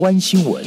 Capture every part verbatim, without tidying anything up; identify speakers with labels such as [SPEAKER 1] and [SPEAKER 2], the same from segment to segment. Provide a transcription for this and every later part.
[SPEAKER 1] 湾新闻。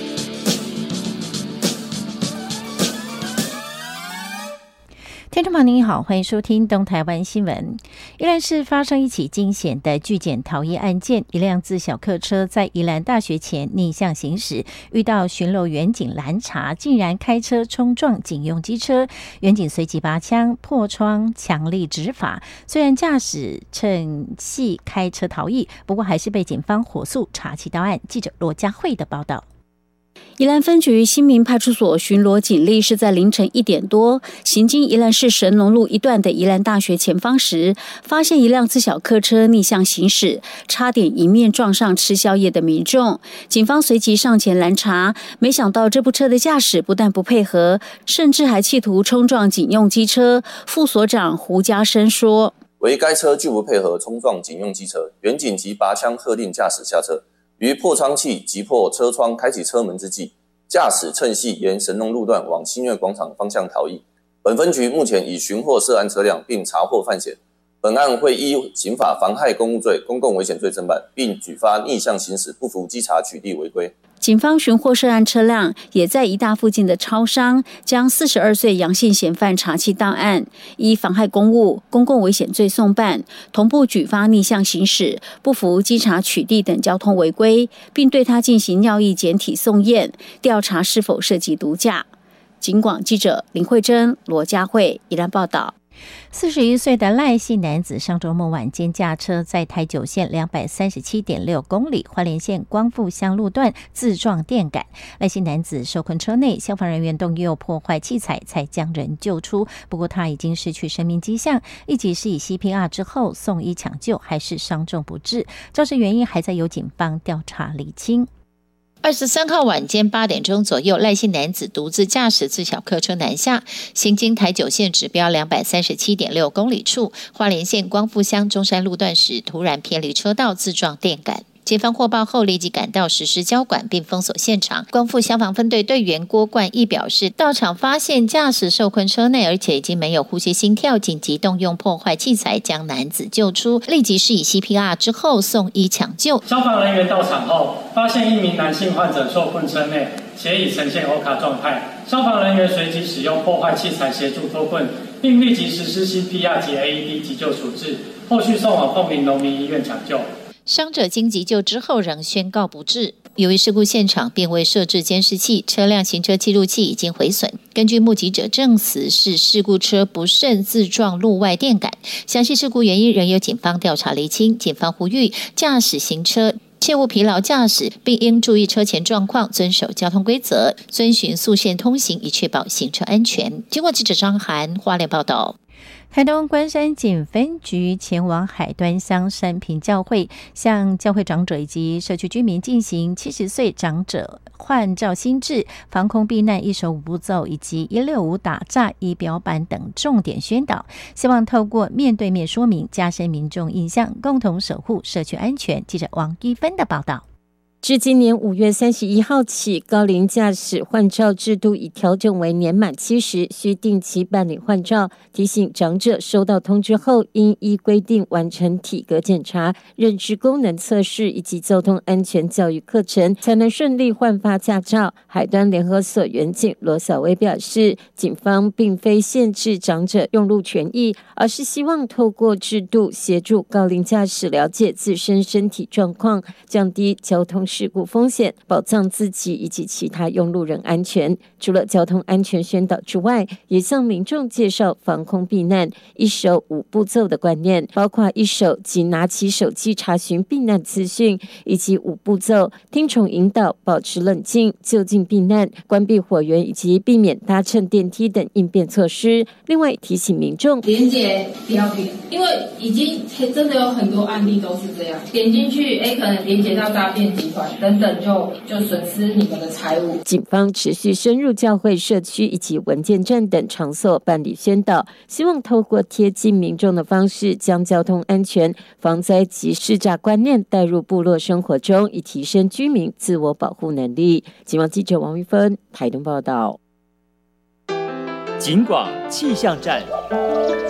[SPEAKER 2] 听众朋友您好，欢迎收听东台湾新闻。宜兰市发生一起惊险的拒检逃逸案件，一辆自小客车在宜兰大学前逆向行驶，遇到巡逻员警拦查，竟然开车冲撞警用机车，员警随即拔枪破窗，强力执法。虽然驾驶趁隙开车逃逸，不过还是被警方火速查缉到案。记者罗佳慧的报道。
[SPEAKER 3] 宜兰分局新民派出所巡逻警力是在凌晨一点多，行经宜兰市神农路一段的宜兰大学前方时，发现一辆自小客车逆向行驶，差点迎面撞上吃宵夜的民众。警方随即上前拦查，没想到这部车的驾驶不但不配合，甚至还企图冲撞警用机车。副所长胡家生说：“
[SPEAKER 4] 为该车拒不配合冲撞警用机车，员警即拔枪喝令驾驶下车。于破窗器击破车窗开启车门之际，驾驶趁隙沿神农路段往新月广场方向逃逸。本分局目前已寻获涉案车辆并查获犯嫌，本案会依刑法妨害公务罪、公共危险罪侦办，并举发逆向行驶不服稽查取缔违规。”
[SPEAKER 3] 警方寻获涉案车辆，也在宜大附近的超商将四十二岁杨姓嫌犯查缉到案，依妨害公务、公共危险罪送办，同步举发逆向行驶、不服稽查取缔等交通违规，并对他进行尿液检体送验，调查是否涉及毒驾。警广记者林慧珍、罗佳慧宜兰报道。
[SPEAKER 2] 四十一岁的赖姓男子上周末晚间驾车在台九线两百三十七点六公里花莲县光复乡路段自撞电杆，赖姓男子受困车内，消防人员动用破坏器材才将人救出，不过他已经失去生命迹象，立即是以 C P R 之后送医抢救，还是伤重不治，肇事原因还在由警方调查厘清。
[SPEAKER 5] 二十三号晚间八点钟左右，赖姓男子独自驾驶自小客车南下，行经台九线指标两百三十七点六公里处花莲县光复乡中山路段时，突然偏离车道自撞电杆。警方获报后立即赶到实施交管并封锁现场。光复消防分队队员郭冠义表示，到场发现驾驶受困车内，而且已经没有呼吸心跳，紧急动用破坏器材将男子救出，立即是以 C P R 之后送医抢救。
[SPEAKER 6] 消防人员到场后，发现一名男性患者受困车内，且已呈现 O 卡状态。消防人员随即使用破坏器材协助脱困，并立即实施 C P R 及 A E D 急救处置，后续送往凤林农民医院抢救。
[SPEAKER 5] 伤者经急救之后仍宣告不治。由于事故现场并未设置监视器，车辆行车记录器已经毁损。根据目击者证词，是事故车不慎自撞路外电杆。详细事故原因仍由警方调查厘清。警方呼吁驾驶行车切勿疲劳驾驶，并应注意车前状况，遵守交通规则，遵循速线通行，以确保行车安全。经过记者张涵花莲报道。
[SPEAKER 2] 台东关山警分局前往海端乡山坪教会，向教会长者以及社区居民进行七十岁长者换照心智、防空避难一手五步骤以及一六五打诈仪表板等重点宣导，希望透过面对面说明，加深民众印象，共同守护社区安全。记者王一芬的报道。
[SPEAKER 7] 至今年五月三十一号起，高龄驾驶换照制度已调整为年满七十需定期办理换照。提醒长者收到通知后，应依规定完成体格检查、认知功能测试以及交通安全教育课程，才能顺利换发驾照。海端联合所员警罗小薇表示，警方并非限制长者用路权益，而是希望透过制度协助高龄驾驶了解自身身体状况，降低交通事故风险，保障自己以及其他用路人安全。除了交通安全宣导之外，也向民众介绍防空避难一手五步骤的观念，包括一手即拿起手机查询避难资讯，以及五步骤听从引导，保持冷静，就近避难，关闭火源以及避免搭乘电梯等应变措施。另外提醒民众
[SPEAKER 8] 连结不要点，因为已经真的有很多案例都是这样，点进去，哎，可能连结到诈骗集团等等，就就损失你们的财物。
[SPEAKER 7] 警方持续深入教会、社区以及文件站等场所办理宣导，希望透过贴近民众的方式，将交通安全、防灾及识诈观念带入部落生活中，以提升居民自我保护能力。警方记者王玉芬台东报道。
[SPEAKER 1] 警广气象站。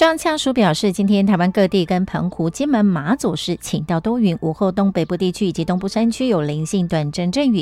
[SPEAKER 2] 中央气象署表示，今天台湾各地跟澎湖、金门、马祖市晴到多云，午后东北部地区以及东部山区有零星短阵阵雨。